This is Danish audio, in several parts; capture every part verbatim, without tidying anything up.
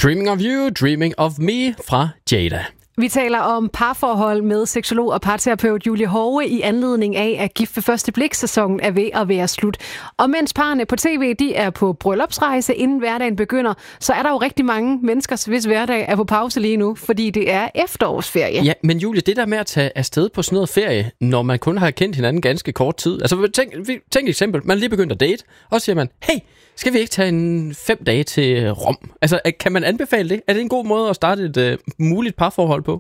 Dreaming of you, dreaming of me fra Jada. Vi taler om parforhold med seksolog og parterapeut Julie Hove i anledning af, at Gift ved første blik-sæsonen er ved at være slut. Og mens parerne på tv de er på bryllupsrejse, inden hverdagen begynder, så er der jo rigtig mange mennesker, hvis hverdag er på pause lige nu, fordi det er efterårsferie. Ja, men Julie, det der med at tage afsted på sådan noget ferie, når man kun har kendt hinanden ganske kort tid. Altså, tænk, tænk et eksempel. Man er lige begyndt at date, og så siger man, hey, skal vi ikke tage en fem dage til Rom? Altså, kan man anbefale det? Er det en god måde at starte et uh, muligt parforhold på?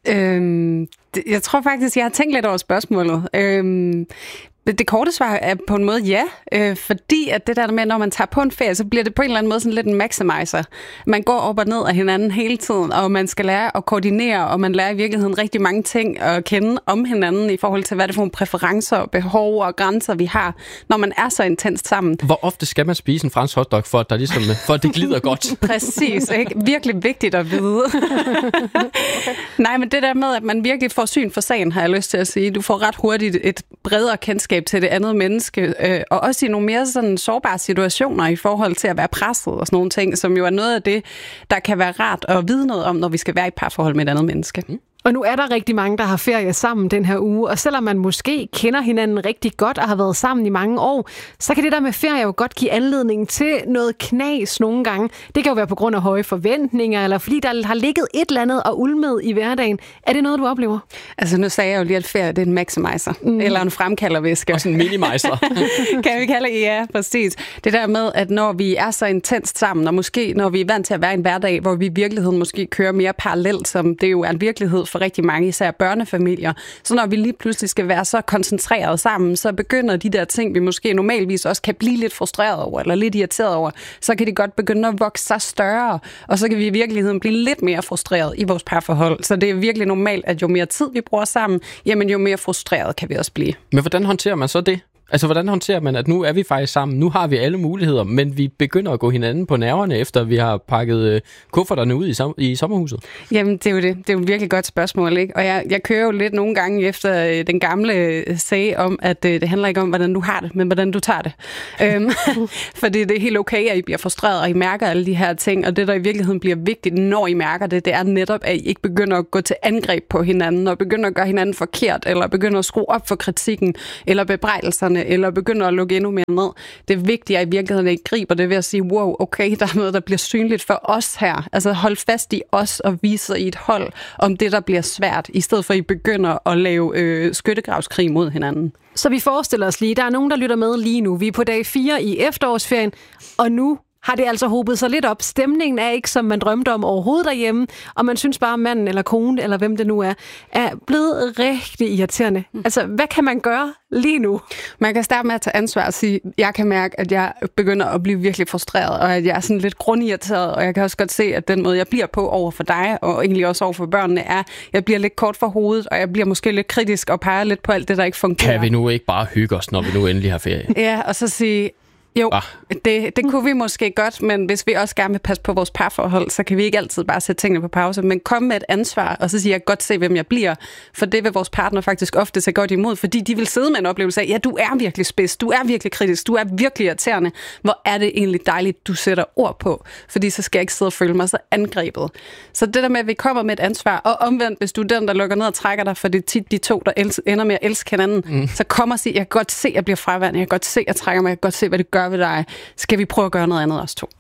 Øhm, det, jeg tror faktisk, jeg har tænkt lidt over spørgsmålet. Øhm, det korte svar er på en måde ja, øh, fordi at det der med, når man tager på en ferie, så bliver det på en eller anden måde sådan lidt en maximizer. Man går op og ned af hinanden hele tiden, og man skal lære at koordinere, og man lærer i virkeligheden rigtig mange ting at kende om hinanden i forhold til, hvad det er for nogle præferencer, behov og grænser, vi har, når man er så intenst sammen. Hvor ofte skal man spise en fransk hotdog, for at, der ligesom, for at det glider godt? Præcis, ikke? Virkelig vigtigt at vide. Okay. Nej, men det der med, at man virkelig får syn for sagen, har jeg lyst til at sige. Du får ret hurtigt et bredere kendskab til det andet menneske, øh, og også i nogle mere sådan sårbare situationer i forhold til at være presset og sådan nogle ting, som jo er noget af det, der kan være rart at vide noget om, når vi skal være i parforhold med et andet menneske. Mm. Og nu er der rigtig mange, der har ferie sammen den her uge, og selvom man måske kender hinanden rigtig godt og har været sammen i mange år, så kan det der med ferie jo godt give anledning til noget knas nogle gange. Det kan jo være på grund af høje forventninger, eller fordi der har ligget et eller andet og ulmet i hverdagen. Er det noget, du oplever? Altså nu sagde jeg jo lige, at ferie det er en maximizer, mm. eller en fremkaldervæske. Og sådan en minimizer. Kan vi kalde det? Ja, præcis. Det der med, at når vi er så intenst sammen, og måske når vi er vant til at være i en hverdag, hvor vi i virkeligheden måske kører mere parallelt, som det jo er en virkelighed for rigtig mange, især børnefamilier. Så når vi lige pludselig skal være så koncentreret sammen, så begynder de der ting, vi måske normalvis også kan blive lidt frustreret over, eller lidt irriteret over, så kan de godt begynde at vokse sig større, og så kan vi i virkeligheden blive lidt mere frustreret i vores parforhold. Så det er virkelig normalt, at jo mere tid vi bruger sammen, jamen jo mere frustreret kan vi også blive. Men hvordan håndterer man så det? Altså, hvordan håndterer man, at nu er vi faktisk sammen, nu har vi alle muligheder, men vi begynder at gå hinanden på nerverne, efter vi har pakket øh, kufferterne ud i, som, i sommerhuset? Jamen, det er jo det. Det er jo et virkelig godt spørgsmål, ikke? Og jeg, jeg kører jo lidt nogle gange efter øh, den gamle øh, sag om, at øh, det handler ikke om, hvordan du har det, men hvordan du tager det. øhm, fordi det er helt okay, at I bliver frustreret, og I mærker alle de her ting, og det, der i virkeligheden bliver vigtigt, når I mærker det, det er netop, at I ikke begynder at gå til angreb på hinanden, og begynder at gøre hinanden forkert, eller begynder at skrue op for kritikken, eller bebrejdelserne, eller begynder at lukke endnu mere ned. Det vigtige er i virkeligheden, at I griber det ved at sige, wow, okay, der er noget, der bliver synligt for os her. Altså hold fast i os og vise i et hold om det, der bliver svært, i stedet for at I begynder at lave øh, skyttegravskrig mod hinanden. Så vi forestiller os lige, der er nogen, der lytter med lige nu. Vi er på dag fire i efterårsferien, og nu har det altså hobet sig lidt op. Stemningen er ikke, som man drømte om overhovedet derhjemme, og man synes bare, at manden eller konen, eller hvem det nu er, er blevet rigtig irriterende. Mm. Altså, hvad kan man gøre lige nu? Man kan starte med at tage ansvar og sige, jeg kan mærke, at jeg begynder at blive virkelig frustreret, og at jeg er sådan lidt grundirriteret, og jeg kan også godt se, at den måde, jeg bliver på over for dig, og egentlig også over for børnene, er, jeg bliver lidt kort for hovedet, og jeg bliver måske lidt kritisk og peger lidt på alt det, der ikke fungerer. Kan vi nu ikke bare hygge os, når vi nu endelig har ferie? Ja, og så sige, jo, ah. det, det kunne vi måske godt, men hvis vi også gerne vil passe på vores parforhold, så kan vi ikke altid bare sætte tingene på pause, men komme med et ansvar, og så sige, jeg kan godt se, hvem jeg bliver, for det vil vores partner faktisk ofte tage godt imod, fordi de vil sidde med en oplevelse af, ja, du er virkelig spids, du er virkelig kritisk, du er virkelig irriterende, hvor er det egentlig dejligt, du sætter ord på, fordi så skal jeg ikke sidde og føle mig så angrebet. Så det der med, at vi kommer med et ansvar, og omvendt, hvis du er den, der lukker ned og trækker dig, for det er tit de to, der ender med at elske hinanden, mm. så kom og sig, jeg kan godt se, at jeg bliver fraværende, jeg kan godt se, at jeg trækker mig, jeg kan godt se, hvad det gør ved dig. Skal vi prøve at gøre noget andet også to?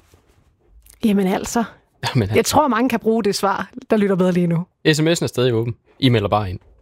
Jamen altså. Jamen, altså. Jeg tror, mange kan bruge det svar, der lytter bedre lige nu. S M S'en er stadig åben. I melder bare ind.